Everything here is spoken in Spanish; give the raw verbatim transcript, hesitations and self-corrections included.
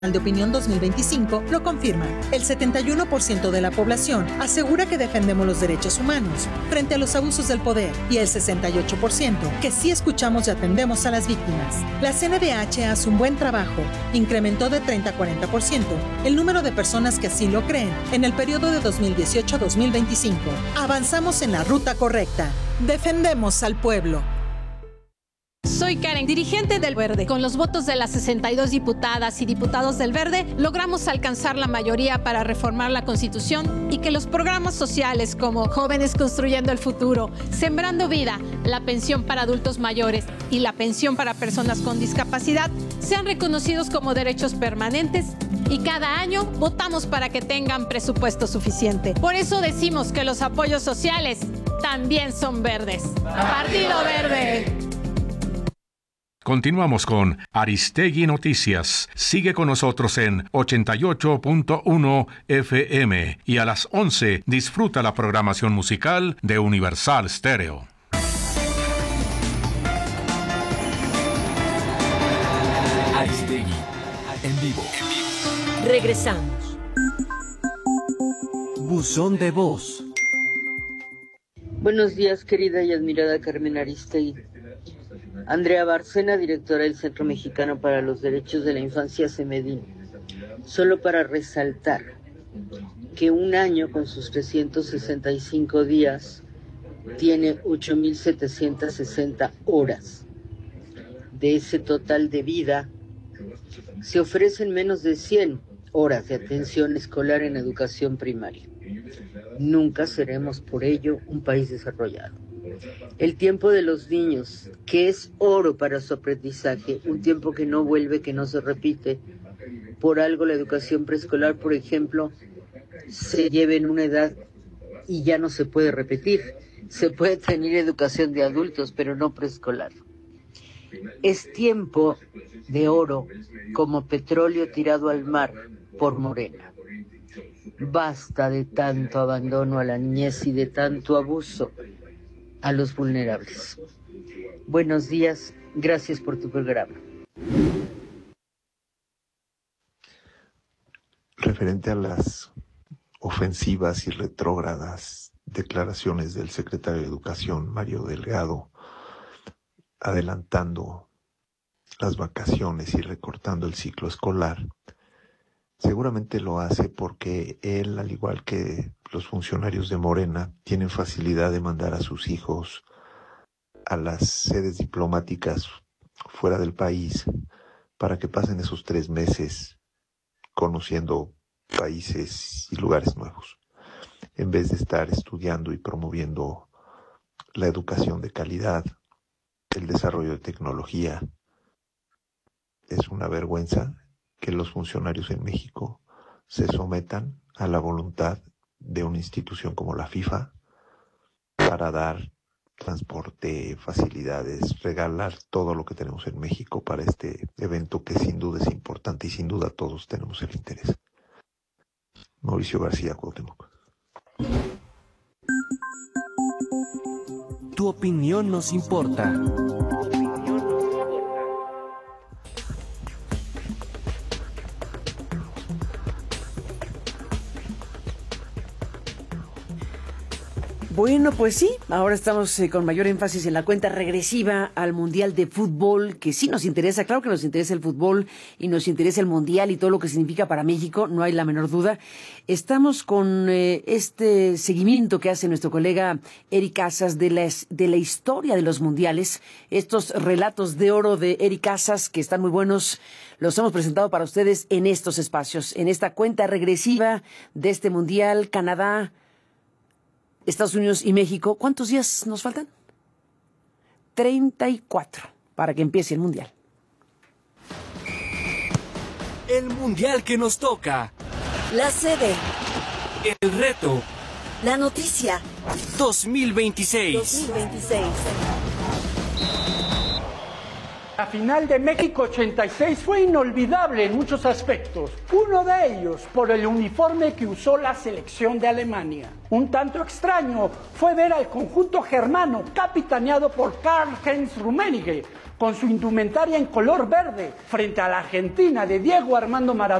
de Opinión dos mil veinticinco lo confirma. El setenta y uno por ciento de la población asegura que defendemos los derechos humanos frente a los abusos del poder y el sesenta y ocho por ciento que sí escuchamos y atendemos a las víctimas. La C N D H hace un buen trabajo. Incrementó de treinta a cuarenta por ciento el número de personas que así lo creen en el periodo de dos mil dieciocho a dos mil veinticinco. Avanzamos en la ruta correcta. Defendemos al pueblo. Soy Karen, dirigente del Verde. Con los votos de las sesenta y dos diputadas y diputados del Verde, logramos alcanzar la mayoría para reformar la Constitución y que los programas sociales como Jóvenes Construyendo el Futuro, Sembrando Vida, la pensión para adultos mayores y la pensión para personas con discapacidad sean reconocidos como derechos permanentes y cada año votamos para que tengan presupuesto suficiente. Por eso decimos que los apoyos sociales también son verdes. Partido Verde. Continuamos con Aristegui Noticias. Sigue con nosotros en ochenta y ocho punto uno F M y a las once disfruta la programación musical de Universal Stereo. Aristegui en vivo. Regresamos. Buzón de voz. Buenos días, querida y admirada Carmen Aristegui. Andrea Bárcena, directora del Centro Mexicano para los Derechos de la Infancia, CEMEDIN. Solo para resaltar que un año con sus trescientos sesenta y cinco días tiene ocho mil setecientas sesenta horas. De ese total de vida, se ofrecen menos de cien horas de atención escolar en educación primaria. Nunca seremos por ello un país desarrollado. El tiempo de los niños, que es oro para su aprendizaje, un tiempo que no vuelve, que no se repite. Por algo la educación preescolar, por ejemplo, se lleva en una edad y ya no se puede repetir. Se puede tener educación de adultos, pero no preescolar. Es tiempo de oro como petróleo tirado al mar por Morena. Basta de tanto abandono a la niñez y de tanto abuso a los vulnerables. Buenos días, gracias por tu programa. Referente a las ofensivas y retrógradas declaraciones del secretario de Educación, Mario Delgado, adelantando las vacaciones y recortando el ciclo escolar, seguramente lo hace porque él, al igual que los funcionarios de Morena, tienen facilidad de mandar a sus hijos a las sedes diplomáticas fuera del país para que pasen esos tres meses conociendo países y lugares nuevos, en vez de estar estudiando y promoviendo la educación de calidad, el desarrollo de tecnología. Es una vergüenza que los funcionarios en México se sometan a la voluntad de una institución como la FIFA para dar transporte, facilidades, regalar todo lo que tenemos en México para este evento que sin duda es importante y sin duda todos tenemos el interés. Mauricio García, Cuauhtémoc. Tu opinión nos importa. Bueno, pues sí, ahora estamos eh, con mayor énfasis en la cuenta regresiva al Mundial de Fútbol, que sí nos interesa, claro que nos interesa el fútbol y nos interesa el Mundial y todo lo que significa para México, no hay la menor duda. Estamos con eh, este seguimiento que hace nuestro colega Eric Casas de la, de la historia de los mundiales, estos relatos de oro de Eric Casas que están muy buenos, los hemos presentado para ustedes en estos espacios, en esta cuenta regresiva de este Mundial, Canadá, Estados Unidos y México. ¿Cuántos días nos faltan? treinta y cuatro para que empiece el Mundial. El Mundial que nos toca. La sede. El reto. La noticia. dos mil veintiséis. dos mil veintiséis. La final de México ochenta y seis fue inolvidable en muchos aspectos. Uno de ellos por el uniforme que usó la selección de Alemania. Un tanto extraño fue ver al conjunto germano capitaneado por Karl-Heinz Rummenigge con su indumentaria en color verde frente a la Argentina de Diego Armando Maradona.